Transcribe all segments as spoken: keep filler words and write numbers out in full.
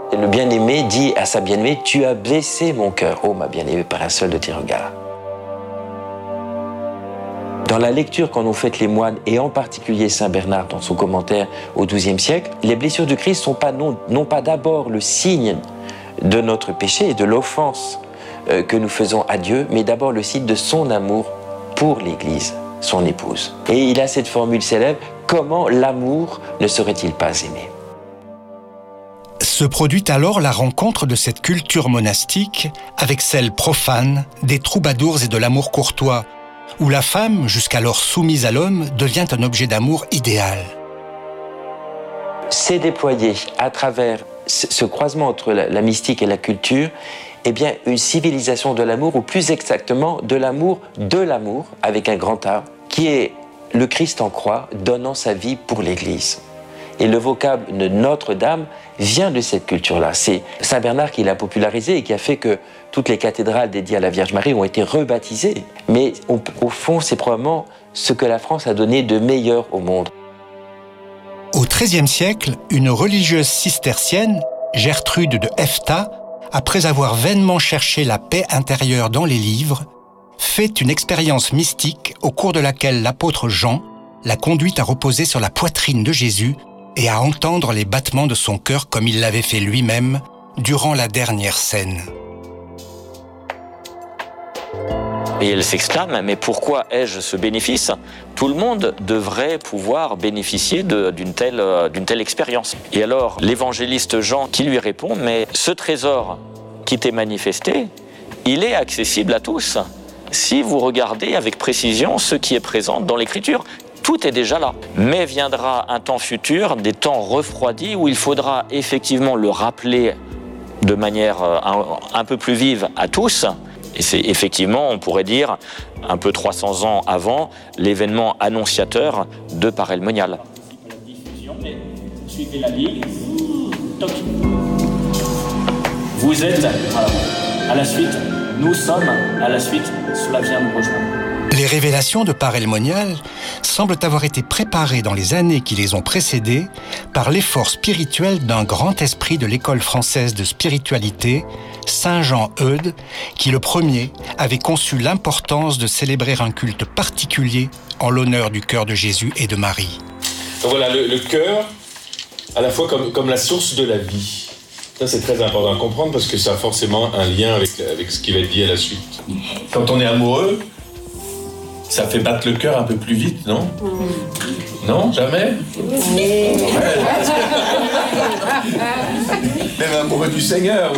Et le bien-aimé dit à sa bien-aimée, « Tu as blessé mon cœur, ô ma bien-aimée, par un seul de tes regards. » Dans la lecture qu'en ont faite les moines, et en particulier Saint Bernard dans son commentaire au douzième siècle, les blessures du Christ sont pas non, non pas d'abord le signe de notre péché et de l'offense euh, que nous faisons à Dieu, mais d'abord le signe de son amour pour l'Église, son épouse. Et il a cette formule célèbre, « Comment l'amour ne serait-il pas aimé ?» Se produit alors la rencontre de cette culture monastique avec celle profane des troubadours et de l'amour courtois, où la femme, jusqu'alors soumise à l'homme, devient un objet d'amour idéal. C'est déployé à travers ce croisement entre la mystique et la culture, eh bien, une civilisation de l'amour, ou plus exactement de l'amour de l'amour, avec un grand A, qui est le Christ en croix, donnant sa vie pour l'Église. Et le vocable de Notre-Dame vient de cette culture-là. C'est Saint Bernard qui l'a popularisé et qui a fait que toutes les cathédrales dédiées à la Vierge Marie ont été rebaptisées. Mais au, au fond, c'est probablement ce que la France a donné de meilleur au monde. Au treizième siècle, une religieuse cistercienne, Gertrude de Efta, après avoir vainement cherché la paix intérieure dans les livres, fait une expérience mystique au cours de laquelle l'apôtre Jean la conduit à reposer sur la poitrine de Jésus et à entendre les battements de son cœur comme il l'avait fait lui-même durant la dernière scène. Et elle s'exclame, mais pourquoi ai-je ce bénéfice ? Tout le monde devrait pouvoir bénéficier de, d'une telle, d'une telle expérience. Et alors, l'évangéliste Jean qui lui répond, mais ce trésor qui t'est manifesté, il est accessible à tous. Si vous regardez avec précision ce qui est présent dans l'Écriture, tout est déjà là. Mais viendra un temps futur, des temps refroidis, où il faudra effectivement le rappeler de manière un, un peu plus vive à tous. Et c'est effectivement, on pourrait dire, un peu trois cents ans avant, l'événement annonciateur de Paray-le-Monial. Suivez la ligne. Vous êtes à la suite, nous sommes à la suite, cela vient nous rejoindre. Les révélations de Paray-le-Monial semblent avoir été préparées dans les années qui les ont précédées par l'effort spirituel d'un grand esprit de l'école française de spiritualité, Saint Jean Eudes, qui le premier avait conçu l'importance de célébrer un culte particulier en l'honneur du cœur de Jésus et de Marie. Donc voilà, le, le cœur, à la fois comme, comme la source de la vie. Ça, c'est très important à comprendre parce que ça a forcément un lien avec, avec ce qui va être dit à la suite. Quand on est amoureux, ça fait battre le cœur un peu plus vite, non ? Mmh. Non, jamais ? Oui. Même amoureux du Seigneur.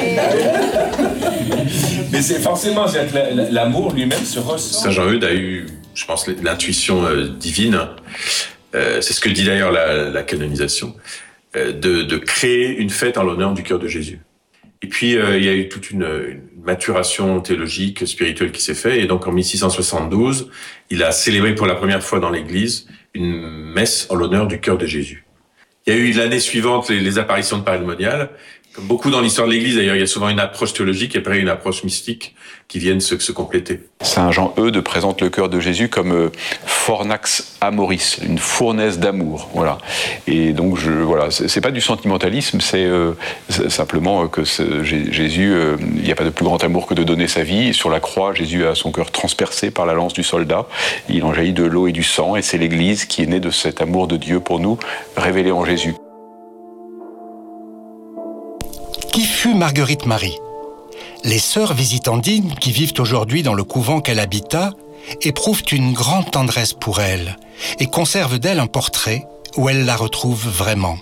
Mais c'est forcément, c'est que l'amour lui-même se ressent. Saint Jean Eudes a eu, je pense, l'intuition euh, divine. Euh, c'est ce que dit d'ailleurs la, la canonisation, euh, de, de créer une fête en l'honneur du cœur de Jésus. Et puis, euh, il y a eu toute une, une maturation théologique, spirituelle qui s'est faite. Et donc, en mille six cent soixante-douze, il a célébré pour la première fois dans l'Église une messe en l'honneur du cœur de Jésus. Il y a eu l'année suivante les, les apparitions de Paray-le-Monial. Comme beaucoup dans l'histoire de l'Église, d'ailleurs, il y a souvent une approche théologique et après une approche mystique qui viennent se, se compléter. Saint Jean Eudes présente le cœur de Jésus comme euh, fornax amoris, une fournaise d'amour, voilà. Et donc, je, voilà, c'est, c'est pas du sentimentalisme, c'est, euh, c'est simplement que c'est, Jésus, euh, il n'y a pas de plus grand amour que de donner sa vie. Et sur la croix, Jésus a son cœur transpercé par la lance du soldat. Il en jaillit de l'eau et du sang, et c'est l'Église qui est née de cet amour de Dieu pour nous, révélé en Jésus. Qui fut Marguerite Marie ? Les sœurs visitandines, qui vivent aujourd'hui dans le couvent qu'elle habita, éprouvent une grande tendresse pour elle et conservent d'elle un portrait où elle la retrouve vraiment.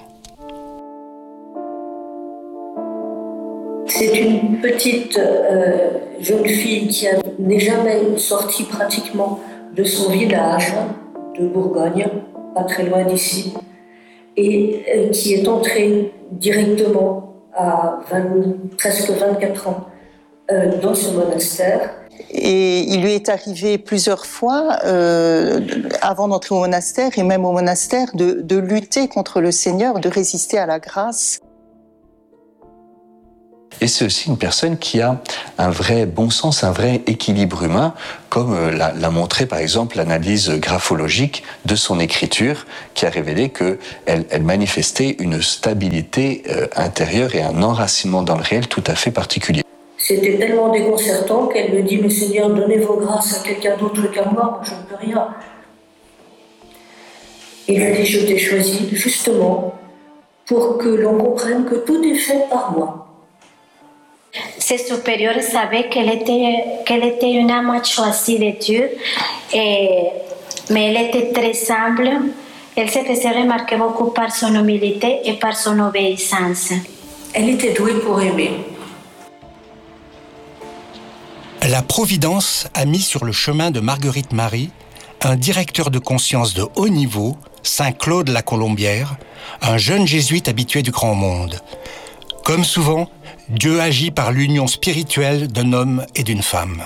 C'est une petite euh, jeune fille qui a, n'est jamais sortie pratiquement de son village de Bourgogne, pas très loin d'ici, et euh, qui est entrée directement à vingt, presque vingt-quatre ans euh, dans ce monastère. Et il lui est arrivé plusieurs fois, euh, avant d'entrer au monastère et même au monastère, de, de lutter contre le Seigneur, de résister à la grâce. Et c'est aussi une personne qui a un vrai bon sens, un vrai équilibre humain, comme l'a, l'a montré par exemple l'analyse graphologique de son écriture, qui a révélé qu'elle elle manifestait une stabilité euh, intérieure et un enracinement dans le réel tout à fait particulier. C'était tellement déconcertant qu'elle me dit « Mais Seigneur, donnez vos grâces à quelqu'un d'autre qu'à moi, moi je ne peux rien. » Et je dis « Je t'ai choisi justement pour que l'on comprenne que tout est fait par moi. » Ses supérieurs savaient qu'elle était, qu'elle était une âme choisie de Dieu, et, mais elle était très humble. Elle se faisait remarquer beaucoup par son humilité et par son obéissance. Elle était douée pour aimer. La Providence a mis sur le chemin de Marguerite Marie un directeur de conscience de haut niveau, Saint Claude la Colombière, un jeune jésuite habitué du grand monde. Comme souvent, Dieu agit par l'union spirituelle d'un homme et d'une femme.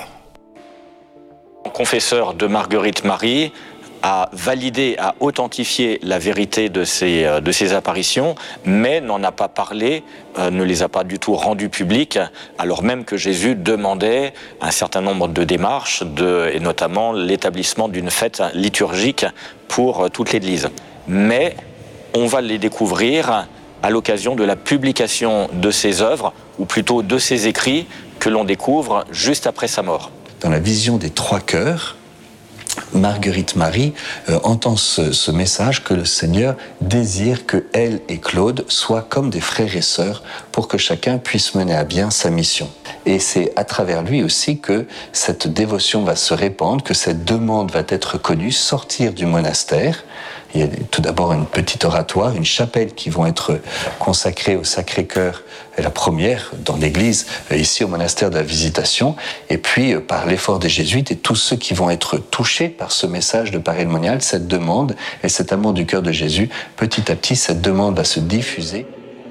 Confesseur de Marguerite Marie a validé, a authentifié la vérité de ces, de ces apparitions, mais n'en a pas parlé, euh, ne les a pas du tout rendues publiques, alors même que Jésus demandait un certain nombre de démarches, de, et notamment l'établissement d'une fête liturgique pour euh, toute l'Église. Mais on va les découvrir à l'occasion de la publication de ses œuvres, ou plutôt de ses écrits, que l'on découvre juste après sa mort. Dans la vision des trois cœurs, Marguerite Marie euh, entend ce, ce message que le Seigneur désire que elle et Claude soient comme des frères et sœurs pour que chacun puisse mener à bien sa mission. Et c'est à travers lui aussi que cette dévotion va se répandre, que cette demande va être connue, sortir du monastère. Il y a tout d'abord une petite oratoire, une chapelle qui vont être consacrées au Sacré-Cœur, la première dans l'église, ici au monastère de la Visitation, et puis par l'effort des jésuites et tous ceux qui vont être touchés par ce message de Paray le Monial, cette demande et cet amour du cœur de Jésus, petit à petit cette demande va se diffuser.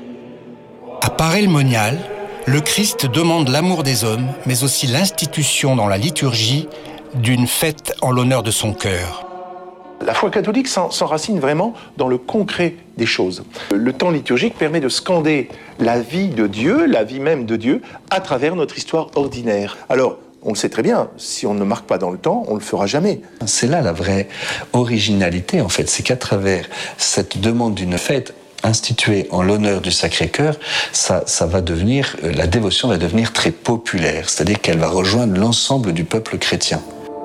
À Paray le Monial, le Christ demande l'amour des hommes, mais aussi l'institution dans la liturgie d'une fête en l'honneur de son cœur. La foi catholique s'enracine vraiment dans le concret des choses. Le temps liturgique permet de scander la vie de Dieu, la vie même de Dieu, à travers notre histoire ordinaire. Alors, on le sait très bien, si on ne marque pas dans le temps, on ne le fera jamais. C'est là la vraie originalité, en fait. C'est qu'à travers cette demande d'une fête instituée en l'honneur du Sacré-Cœur, ça, ça va devenir, la dévotion va devenir très populaire, c'est-à-dire qu'elle va rejoindre l'ensemble du peuple chrétien.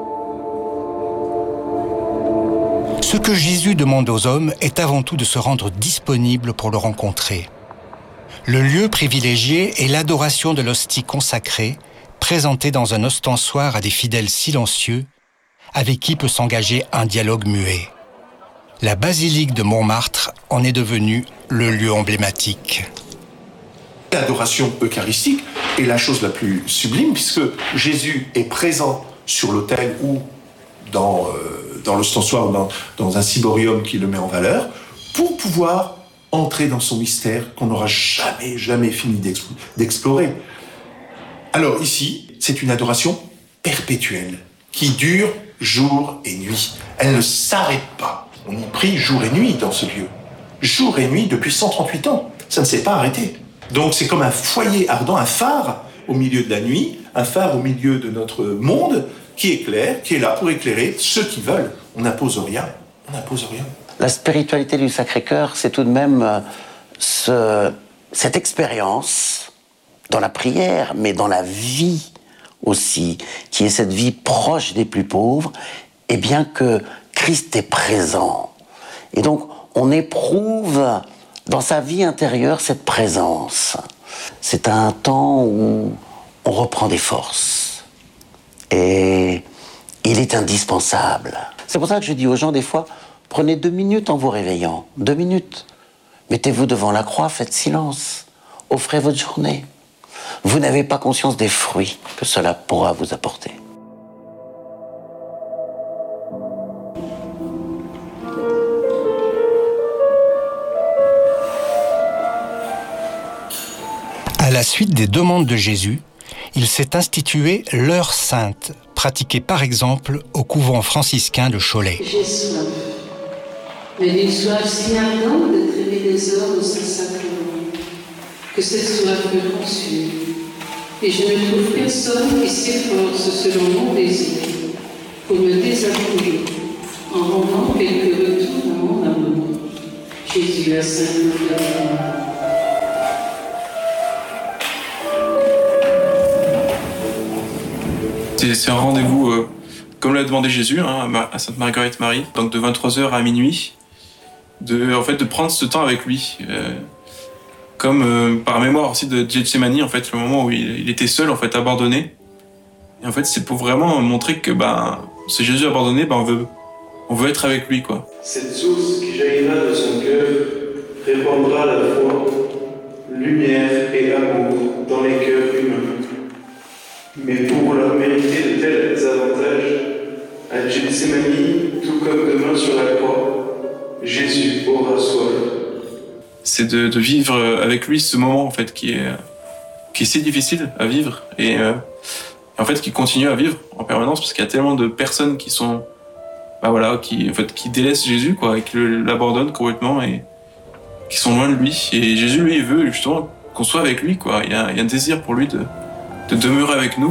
Ce que Jésus demande aux hommes est avant tout de se rendre disponible pour le rencontrer. Le lieu privilégié est l'adoration de l'hostie consacrée, présentée dans un ostensoir à des fidèles silencieux, avec qui peut s'engager un dialogue muet. La basilique de Montmartre en est devenue le lieu emblématique. L'adoration eucharistique est la chose la plus sublime, puisque Jésus est présent sur l'autel ou dans, euh, dans l'ostensoir ou dans, dans un ciborium qui le met en valeur, pour pouvoir entrer dans son mystère qu'on n'aura jamais, jamais fini d'explorer. Alors ici, c'est une adoration perpétuelle, qui dure jour et nuit. Elle ne s'arrête pas. On y prie jour et nuit dans ce lieu. Jour et nuit depuis cent trente-huit ans. Ça ne s'est pas arrêté. Donc c'est comme un foyer ardent, un phare au milieu de la nuit, un phare au milieu de notre monde, qui éclaire, qui est là pour éclairer ceux qui veulent. On n'impose rien, on n'impose rien. La spiritualité du Sacré-Cœur, c'est tout de même euh, ce, cette expérience dans la prière, mais dans la vie aussi, qui est cette vie proche des plus pauvres, et bien que Christ est présent. Et donc, on éprouve dans sa vie intérieure cette présence. C'est un temps où on reprend des forces. Et il est indispensable. C'est pour ça que je dis aux gens des fois, prenez deux minutes en vous réveillant. Deux minutes. Mettez-vous devant la croix, faites silence. Offrez votre journée. Vous n'avez pas conscience des fruits que cela pourra vous apporter. À la suite des demandes de Jésus, il s'est institué l'heure sainte, pratiquée par exemple au couvent franciscain de Cholet. J'ai soif, mais d'une soif si ardente de créer des heures de ce sacrement, que cette soif me consume, et je ne trouve personne qui s'efforce selon mon désir pour me désavouer en rendant quelques retours à mon amour. Jésus a saint C'est, c'est un rendez-vous, euh, comme l'a demandé Jésus, hein, à Sainte Marguerite Marie, donc de vingt-trois heures à minuit, de, en fait, de prendre ce temps avec lui. Euh, comme euh, par mémoire aussi de Gethsémani, en fait, le moment où il, il était seul, en fait, abandonné. Et en fait, c'est pour vraiment montrer que ben, c'est Jésus abandonné, ben, on veut, on veut être avec lui, quoi. Cette source qui jaillira de son cœur répandra la foi, lumière et amour dans les cœurs humains. Mais pour leur mériter de tels avantages, à Gethsémani, tout comme demain sur la croix, Jésus aura soif. C'est de, de vivre avec lui ce moment, en fait, qui est, qui est si difficile à vivre. Et euh, en fait, qui continue à vivre en permanence, parce qu'il y a tellement de personnes qui sont, bah voilà, qui, en fait, qui délaissent Jésus, quoi, et qui l'abandonnent complètement, et qui sont loin de lui. Et Jésus, lui, il veut justement qu'on soit avec lui, quoi. Il y a, il y a un désir pour lui de, de demeurer avec nous.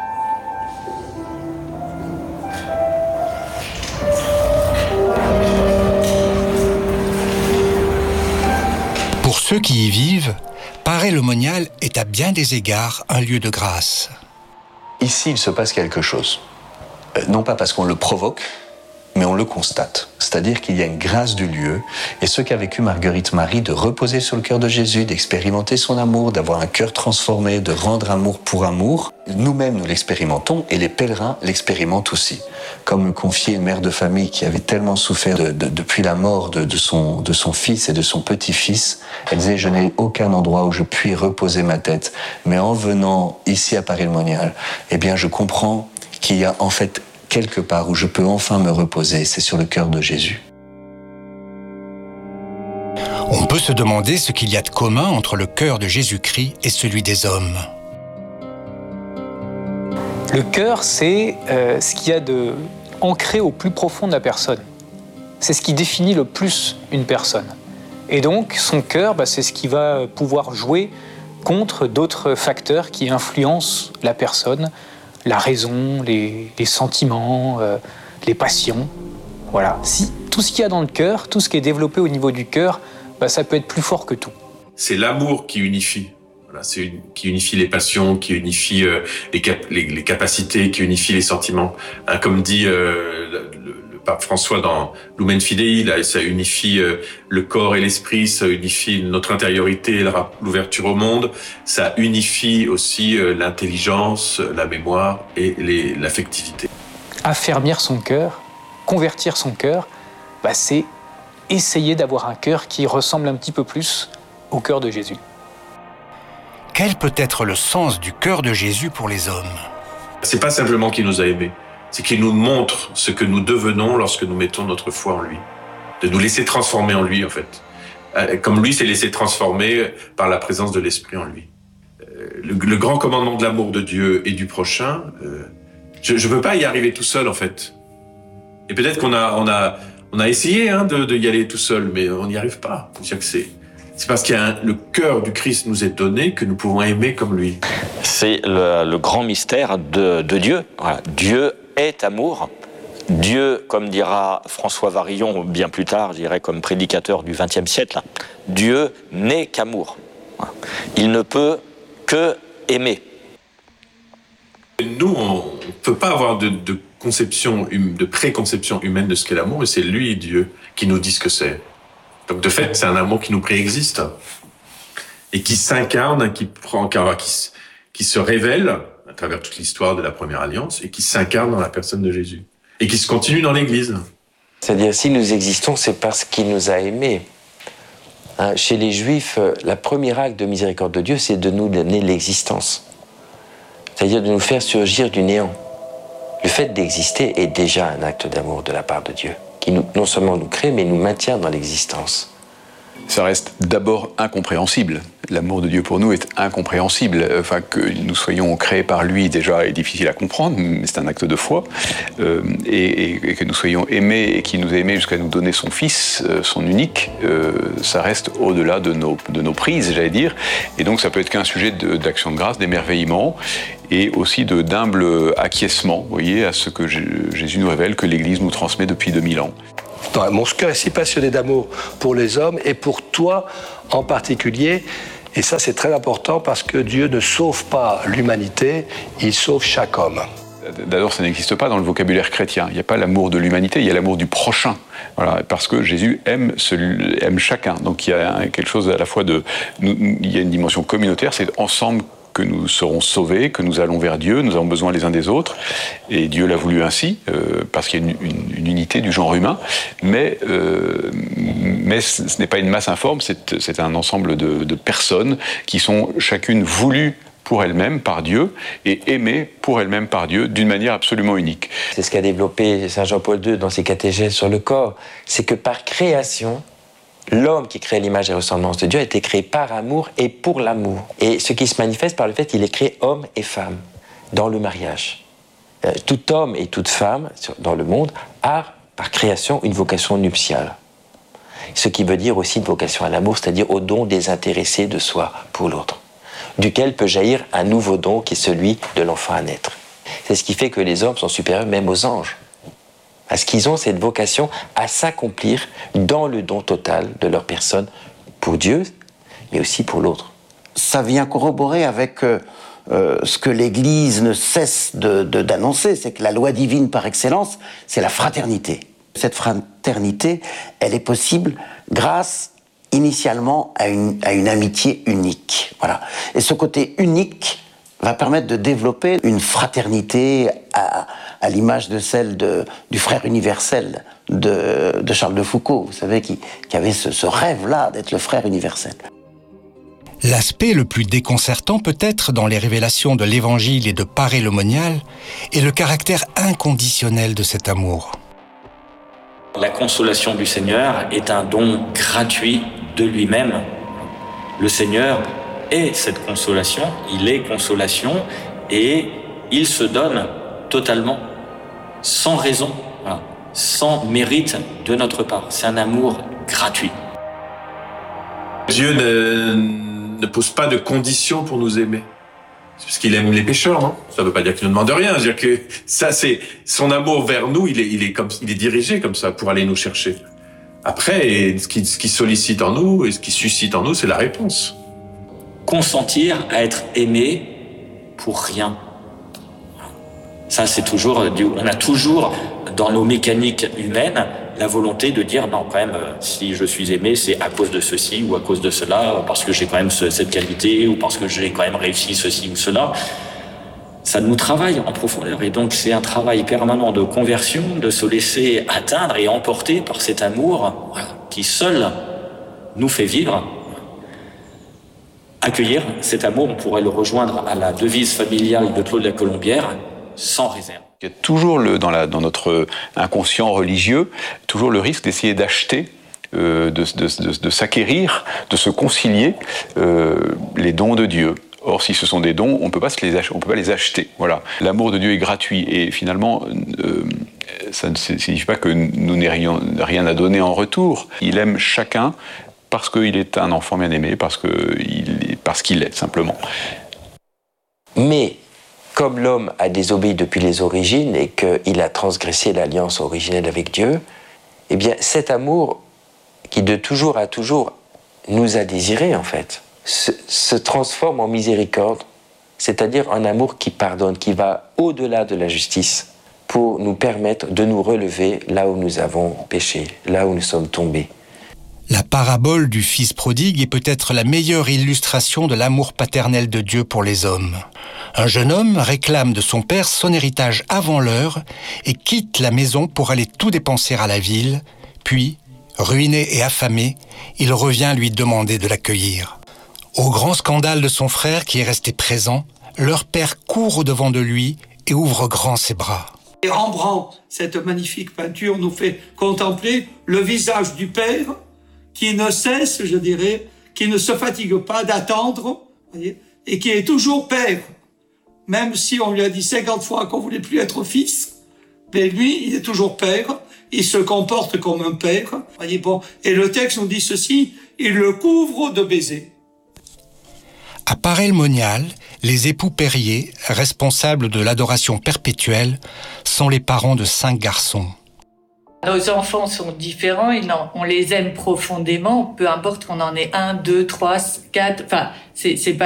Pour ceux qui y vivent, Paray-le-Monial est à bien des égards un lieu de grâce. Ici, il se passe quelque chose. Euh, non pas parce qu'on le provoque, mais on le constate. C'est-à-dire qu'il y a une grâce du lieu, et ce qu'a vécu Marguerite Marie, de reposer sur le cœur de Jésus, d'expérimenter son amour, d'avoir un cœur transformé, de rendre amour pour amour, nous-mêmes nous l'expérimentons, et les pèlerins l'expérimentent aussi. Comme me confiait une mère de famille qui avait tellement souffert de, de, depuis la mort de, de, son, de son fils et de son petit-fils, elle disait « Je n'ai aucun endroit où je puis reposer ma tête, mais en venant ici à Paray-le-Monial, eh bien je comprends qu'il y a en fait quelque part où je peux enfin me reposer, c'est sur le cœur de Jésus. » On peut se demander ce qu'il y a de commun entre le cœur de Jésus-Christ et celui des hommes. Le cœur, c'est euh, ce qu'il y a de ancré au plus profond de la personne. C'est ce qui définit le plus une personne. Et donc, son cœur, bah, c'est ce qui va pouvoir jouer contre d'autres facteurs qui influencent la personne, la raison, les, les sentiments, euh, les passions. Voilà. Si, tout ce qu'il y a dans le cœur, tout ce qui est développé au niveau du cœur, bah, ça peut être plus fort que tout. C'est l'amour qui unifie. Voilà, c'est une, qui unifie les passions, qui unifie euh, les, cap, les, les capacités, qui unifie les sentiments. Hein, comme dit euh, le, le pape François dans Lumen Fidei, là, ça unifie euh, le corps et l'esprit, ça unifie notre intériorité, l'ouverture au monde, ça unifie aussi euh, l'intelligence, la mémoire et les, l'affectivité. Affermir son cœur, convertir son cœur, bah, c'est essayer d'avoir un cœur qui ressemble un petit peu plus au cœur de Jésus. Quel peut être le sens du cœur de Jésus pour les hommes ? C'est pas simplement qu'il nous a aimés, c'est qu'il nous montre ce que nous devenons lorsque nous mettons notre foi en lui. De nous laisser transformer en lui, en fait. Comme lui s'est laissé transformer par la présence de l'Esprit en lui. Le, le grand commandement de l'amour de Dieu et du prochain, euh, je ne veux pas y arriver tout seul, en fait. Et peut-être qu'on a, on a, on a essayé hein, de, de y aller tout seul, mais on n'y arrive pas. C'est-à-dire que c'est... C'est parce que le cœur du Christ nous est donné que nous pouvons aimer comme lui. C'est le, le grand mystère de, de Dieu. Voilà. Dieu est amour. Dieu, comme dira François Varillon bien plus tard, je dirais comme prédicateur du vingtième siècle, Dieu n'est qu'amour. Voilà. Il ne peut que aimer. Nous, on ne peut pas avoir de, de conception, de préconception humaine de ce qu'est l'amour, et c'est lui, Dieu, qui nous dit ce que c'est. Donc de fait, c'est un amour qui nous préexiste et qui s'incarne, qui prend, qui, qui se révèle à travers toute l'histoire de la première alliance et qui s'incarne dans la personne de Jésus et qui se continue dans l'Église. C'est-à-dire, si nous existons, c'est parce qu'il nous a aimés. Hein, chez les Juifs, la première acte de miséricorde de Dieu, c'est de nous donner l'existence. C'est-à-dire de nous faire surgir du néant. Le fait d'exister est déjà un acte d'amour de la part de Dieu, qui nous, non seulement nous crée, mais nous maintient dans l'existence. Ça reste d'abord incompréhensible. L'amour de Dieu pour nous est incompréhensible. Enfin, que nous soyons créés par lui, déjà, est difficile à comprendre, mais c'est un acte de foi. Euh, et, et que nous soyons aimés, et qu'il nous a aimés jusqu'à nous donner son Fils, euh, son unique, euh, ça reste au-delà de nos, de nos prises, j'allais dire. Et donc, ça peut être qu'un sujet de, d'action de grâce, d'émerveillement, et aussi de, d'humble acquiescement, vous voyez, à ce que Jésus nous révèle, que l'Église nous transmet depuis deux mille ans. Mon cœur est si passionné d'amour pour les hommes et pour toi en particulier. Et ça, c'est très important parce que Dieu ne sauve pas l'humanité, il sauve chaque homme. D'abord, ça n'existe pas dans le vocabulaire chrétien. Il n'y a pas l'amour de l'humanité, il y a l'amour du prochain. Voilà, parce que Jésus aime, celui, aime chacun. Donc il y a quelque chose à la fois de... Il y a une dimension communautaire, c'est ensemble que nous serons sauvés, que nous allons vers Dieu, nous avons besoin les uns des autres, et Dieu l'a voulu ainsi, euh, parce qu'il y a une, une, une unité du genre humain, mais, euh, mais ce, ce n'est pas une masse informe, c'est, c'est un ensemble de, de personnes qui sont chacune voulues pour elles-mêmes par Dieu, et aimées pour elles-mêmes par Dieu, d'une manière absolument unique. C'est ce qu'a développé Saint Jean-Paul deux dans ses catéchèses sur le corps, c'est que par création, l'homme qui crée l'image et ressemblance de Dieu a été créé par amour et pour l'amour. Et ce qui se manifeste par le fait qu'il est créé homme et femme dans le mariage. Euh, tout homme et toute femme dans le monde a par création une vocation nuptiale. Ce qui veut dire aussi une vocation à l'amour, c'est-à-dire au don désintéressé de soi pour l'autre, duquel peut jaillir un nouveau don qui est celui de l'enfant à naître. C'est ce qui fait que les hommes sont supérieurs même aux anges. Parce qu'ils ont cette vocation à s'accomplir dans le don total de leur personne pour Dieu, mais aussi pour l'autre. Ça vient corroborer avec euh, euh, ce que l'Église ne cesse de, de, d'annoncer, c'est que la loi divine par excellence, c'est la fraternité. Cette fraternité, elle est possible grâce initialement à une, à une amitié unique. Voilà. Et ce côté unique va permettre de développer une fraternité à, à l'image de celle de, du frère universel de, de Charles de Foucault, vous savez, qui, qui avait ce, ce rêve-là d'être le frère universel. L'aspect le plus déconcertant peut-être dans les révélations de l'Évangile et de Paré le Monial est le caractère inconditionnel de cet amour. La consolation du Seigneur est un don gratuit de lui-même. Le Seigneur est cette consolation, il est consolation et il se donne totalement, sans raison, voilà, sans mérite de notre part. C'est un amour gratuit. Dieu ne, ne pose pas de conditions pour nous aimer. C'est parce qu'il aime les pécheurs, non? Ça ne veut pas dire qu'il ne demande rien. C'est-à-dire que ça, c'est son amour vers nous, il est, il est comme, il est dirigé comme ça pour aller nous chercher. Après, ce qui, ce qui sollicite en nous et ce qui suscite en nous, c'est la réponse. Consentir à être aimé pour rien. Ça, c'est toujours, on a toujours dans nos mécaniques humaines la volonté de dire non, quand même, si je suis aimé, c'est à cause de ceci ou à cause de cela, parce que j'ai quand même ce, cette qualité ou parce que j'ai quand même réussi ceci ou cela. Ça nous travaille en profondeur et donc c'est un travail permanent de conversion, de se laisser atteindre et emporter par cet amour qui seul nous fait vivre. Accueillir cet amour, on pourrait le rejoindre à la devise familiale de Claude la Colombière, sans réserve. Il y a toujours le, dans, la, dans notre inconscient religieux, toujours le risque d'essayer d'acheter, euh, de, de, de, de s'acquérir, de se concilier euh, les dons de Dieu. Or, si ce sont des dons, on ne peut pas les acheter. Voilà. L'amour de Dieu est gratuit et finalement, euh, ça ne signifie pas que nous n'ayons rien à donner en retour. Il aime chacun parce qu'il est un enfant bien-aimé, parce qu'il est, parce qu'il est, simplement. Mais, comme l'homme a désobéi depuis les origines et qu'il a transgressé l'alliance originelle avec Dieu, eh bien, cet amour qui de toujours à toujours nous a désirés, en fait, se, se transforme en miséricorde, c'est-à-dire un amour qui pardonne, qui va au-delà de la justice pour nous permettre de nous relever là où nous avons péché, là où nous sommes tombés. La parabole du Fils prodigue est peut-être la meilleure illustration de l'amour paternel de Dieu pour les hommes. Un jeune homme réclame de son père son héritage avant l'heure et quitte la maison pour aller tout dépenser à la ville, puis, ruiné et affamé, il revient lui demander de l'accueillir. Au grand scandale de son frère qui est resté présent, leur père court au-devant de lui et ouvre grand ses bras. Et Rembrandt, cette magnifique peinture, nous fait contempler le visage du père qui ne cesse, je dirais, qui ne se fatigue pas d'attendre, voyez, et qui est toujours père. Même si on lui a dit cinquante fois qu'on voulait plus être fils, mais lui, il est toujours père, il se comporte comme un père, voyez, bon. Et le texte nous dit ceci, il le couvre de baisers. À Paray-le-Monial, les époux Perrier, responsables de l'adoration perpétuelle, sont les parents de cinq garçons. Nos enfants sont différents, on les aime profondément, peu importe qu'on en ait un, deux, trois, quatre, enfin, c'est pas